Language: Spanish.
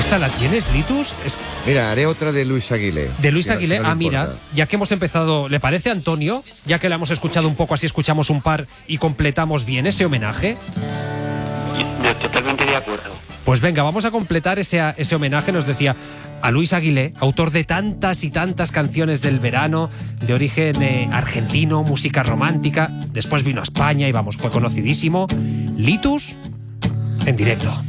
¿Esta la tienes, Litus? Mira, haré otra de Luis Aguilé. De Luis Si Aguilé. no le Mira, importa. ya que hemos empezado, ¿le parece, Antonio? Ya que la hemos escuchado un poco, así escuchamos un par y completamos bien ese homenaje. Totalmente de acuerdo. Pues venga, vamos a completar ese homenaje, nos decía, a Luis Aguilé, autor de tantas y tantas canciones del verano, de origen argentino, música romántica. Después vino a España y vamos, fue conocidísimo. Litus, en directo.